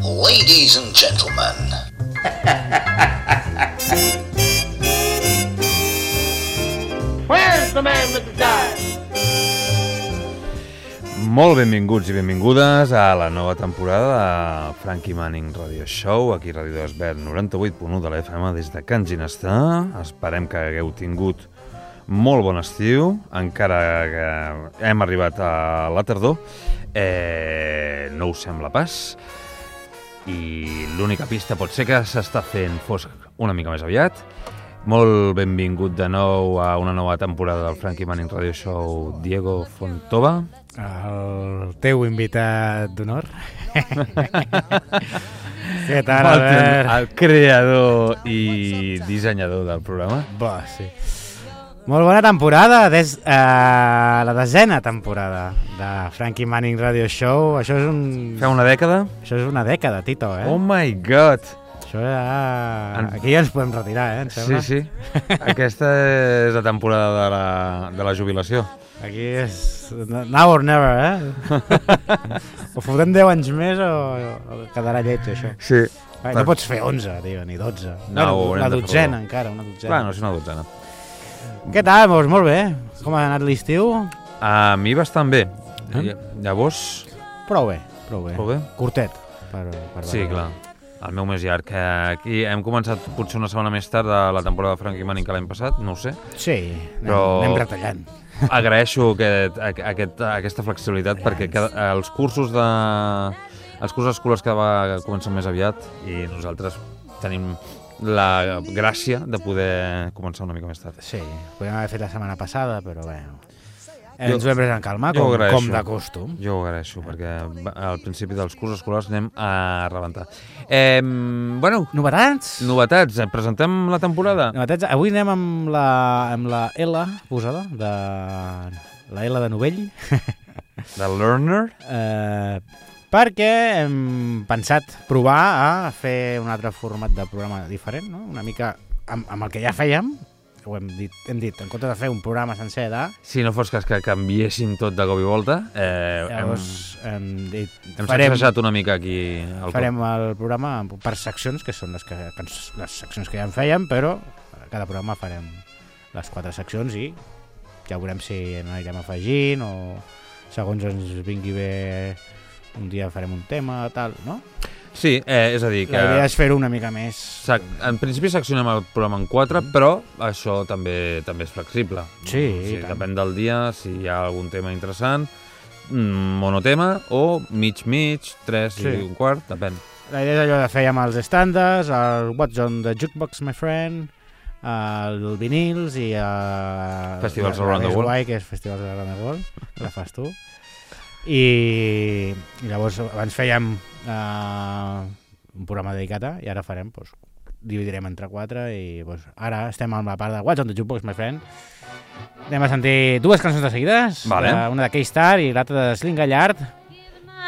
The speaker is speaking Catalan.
Ladies and gentlemen. Where's the man with the dive? Molt benvinguts i benvingudes a la nova temporada de Frankie Manning Radio Show, aquí a Ràdio Desvern 98.1 de la FM des de Can Ginestà. Esperem que hagueu tingut molt bon estiu, encara que hem arribat a la tardor. No us sembla pas. I l'única pista pot ser que s'està fent fosc una mica més aviat. Molt benvingut de nou a una nova temporada del Frankie Manning Radio Show, Diego Fontova. El teu invitat d'honor. Què tal, Albert? El creador i dissenyador del programa. Sí. Molt bona temporada, la 10ª temporada de Frankie Manning Radio Show. Això és Fa una dècada? Això és una dècada, Tito, Oh my god! Això ja... Aquí ja ens podem retirar, em sembla? Sí. Aquesta és la temporada de la jubilació. Aquí és... Now or never, O fotem 10 anys més o quedarà lleig, això. Sí. No pots fer 11, tio, ni 12. No, una dotzena, encara, una dotzena. Bueno, és una dotzena. Què tal? Doncs molt bé. Com ha anat l'estiu? A mi bastant bé. Llavors... Prou bé. Prou bé? Curtet. Per sí, clar. El meu més llarg. Aquí hem començat potser una setmana més tard de la temporada de Frankie Manning que l'any passat, no ho sé. Sí, anem retallant. Agraeixo aquesta flexibilitat perquè els cursos escolars cada vegada comencen més aviat i nosaltres tenim la gràcia de poder començar una mica més tard. Sí, podríem haver fet la setmana passada, però bé, ens ho hem pres en calma, com de costum. Jo ho agraeixo, perquè al principi dels cursos escolars anem a rebentar. Novetats? Novetats, presentem la temporada. Novetats, avui anem amb la L posada, la L de novell. De learner. Perquè hem pensat provar a fer un altre format de programa diferent, no? Una mica amb el que ja fèiem. Ho hem dit, en comptes de fer un programa sencer de... Si no fos cas que canviessin tot de cop i volta, llavors hem dit... Hem sacsejat una mica aquí... Farem el programa per seccions, que són les seccions que ja en fèiem, però cada programa farem les 4 seccions i ja veurem si anirem afegint o segons ens vingui bé un dia farem un tema, tal, no? Sí, és a dir que... La idea és fer-ho una mica més... En principi seccionem el programa en 4, però això també és flexible. Sí, depèn del dia, si hi ha algun tema interessant, monotema o mig, 3 i un quart, depèn. La idea és allò de fèiem els estàndards, el What's on the Jukebox, my friend, el vinils i Festivals Around the World. Que és Festivals Around the World, que la fas tu. I llavors abans fèiem un programa dedicat i ara farem, dividirem entre 4 i ara estem amb la part de What's on the Jukebox, my friend. Anem a sentir 2 cançons de seguides, vale. Una de K-Star i l'altra de Sling Gallard,